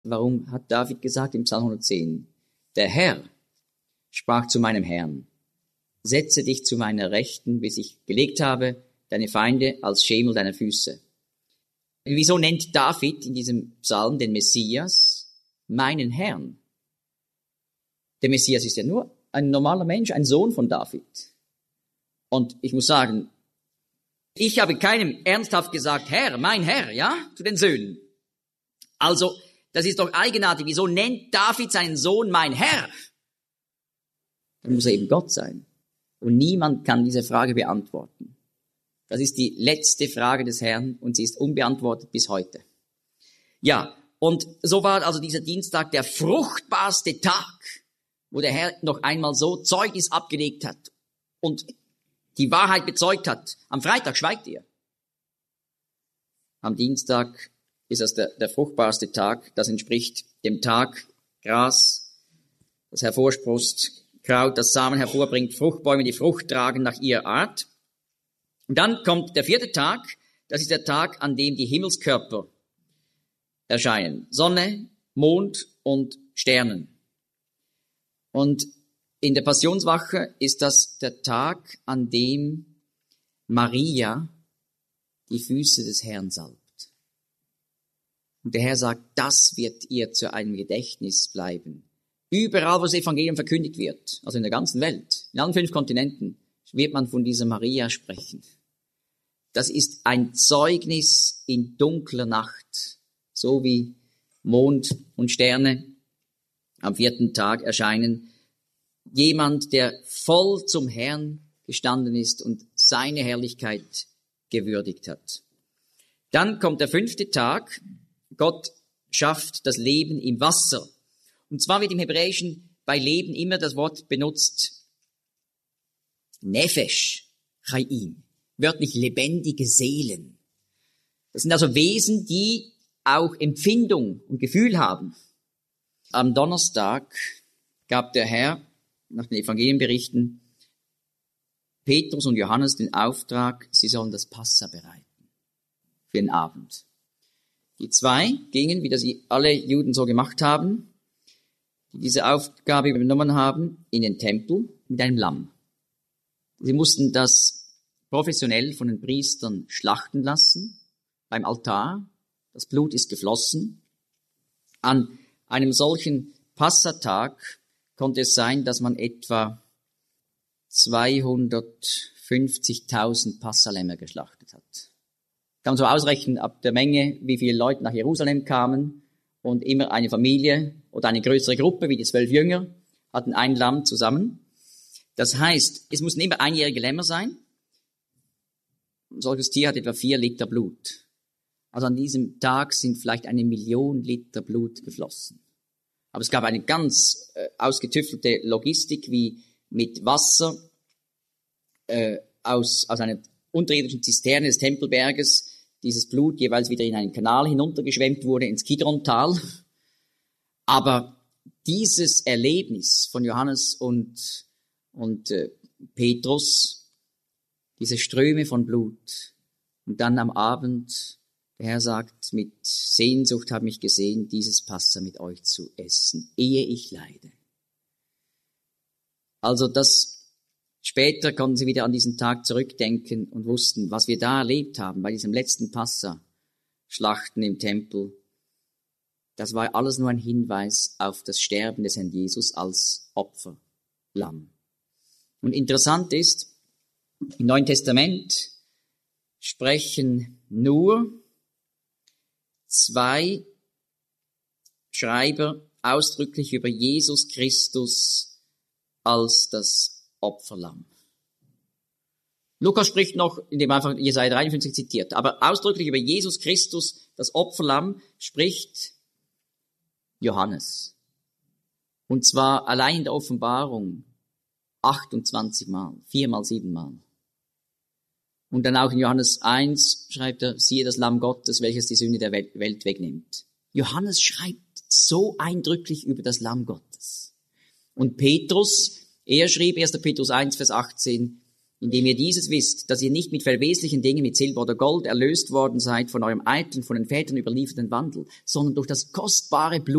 Warum hat David gesagt im Psalm 110, der Herr sprach zu meinem Herrn, setze dich zu meiner Rechten, bis ich gelegt habe, deine Feinde als Schemel deiner Füße. Wieso nennt David in diesem Psalm den Messias meinen Herrn? Der Messias ist ja nur ein normaler Mensch, ein Sohn von David. Und ich muss sagen, ich habe keinem ernsthaft gesagt, Herr, mein Herr, ja, zu den Söhnen. Also, das ist doch eigenartig. Wieso nennt David seinen Sohn mein Herr? Dann muss er eben Gott sein. Und niemand kann diese Frage beantworten. Das ist die letzte Frage des Herrn und sie ist unbeantwortet bis heute. Ja, und so war also dieser Dienstag der fruchtbarste Tag, wo der Herr noch einmal so Zeugnis abgelegt hat und die Wahrheit bezeugt hat. Am Freitag schweigt ihr. Am Dienstag ist das der fruchtbarste Tag. Das entspricht dem Tag Gras, das hervorsproßt, Kraut, das Samen hervorbringt, Fruchtbäume, die Frucht tragen nach ihrer Art. Und dann kommt der 4. Tag, das ist der Tag, an dem die Himmelskörper erscheinen. Sonne, Mond und Sternen. Und in der Passionswache ist das der Tag, an dem Maria die Füße des Herrn salbt. Und der Herr sagt, das wird ihr zu einem Gedächtnis bleiben. Überall, wo das Evangelium verkündigt wird, also in der ganzen Welt, in allen 5 Kontinenten, wird man von dieser Maria sprechen. Das ist ein Zeugnis in dunkler Nacht, so wie Mond und Sterne am 4. Tag erscheinen. Jemand, der voll zum Herrn gestanden ist und seine Herrlichkeit gewürdigt hat. Dann kommt der 5. Tag. Gott schafft das Leben im Wasser. Und zwar wird im Hebräischen bei Leben immer das Wort benutzt Nefesh, Chaim, wörtlich lebendige Seelen. Das sind also Wesen, die auch Empfindung und Gefühl haben. Am Donnerstag gab der Herr, nach den Evangelienberichten, Petrus und Johannes den Auftrag, sie sollen das Passa bereiten für den Abend. Die 2 gingen, wie das alle Juden so gemacht haben, die diese Aufgabe übernommen haben, in den Tempel mit einem Lamm. Sie mussten das professionell von den Priestern schlachten lassen, beim Altar. Das Blut ist geflossen. An einem solchen Passatag konnte es sein, dass man etwa 250.000 Passalämmer geschlachtet hat. Kann man so ausrechnen, ab der Menge, wie viele Leute nach Jerusalem kamen, und immer eine Familie oder eine größere Gruppe, wie die 12 Jünger, hatten ein Lamm zusammen. Das heißt, es mussten immer einjährige Lämmer sein. Ein solches Tier hat etwa 4 Liter Blut. Also an diesem Tag sind vielleicht 1 Million Liter Blut geflossen. Aber es gab eine ganz ausgetüftelte Logistik, wie mit Wasser aus einer unterirdischen Zisterne des Tempelberges dieses Blut jeweils wieder in einen Kanal hinuntergeschwemmt wurde, ins Kidrontal. Aber dieses Erlebnis von Johannes und Petrus, diese Ströme von Blut, und dann am Abend, der Herr sagt, mit Sehnsucht habe ich gesehen, dieses Passa mit euch zu essen, ehe ich leide. Also später konnten sie wieder an diesen Tag zurückdenken und wussten, was wir da erlebt haben bei diesem letzten Passa-Schlachten im Tempel. Das war alles nur ein Hinweis auf das Sterben des Herrn Jesus als Opferlamm. Und interessant ist, im Neuen Testament sprechen nur 2 Schreiber ausdrücklich über Jesus Christus als das Opferlamm. Lukas spricht noch, indem er einfach Jesaja 53 zitiert, aber ausdrücklich über Jesus Christus, das Opferlamm, spricht Johannes. Und zwar allein in der Offenbarung 28 Mal, 4 mal 7 Mal. Und dann auch in Johannes 1 schreibt er, siehe das Lamm Gottes, welches die Sünde der Welt wegnimmt. Johannes schreibt so eindrücklich über das Lamm Gottes. Und Petrus, er schrieb 1. Petrus 1, Vers 18, indem ihr dieses wisst, dass ihr nicht mit verweslichen Dingen, mit Silber oder Gold erlöst worden seid von eurem eitlen, von den Vätern überlieferten Wandel, sondern durch das kostbare Blut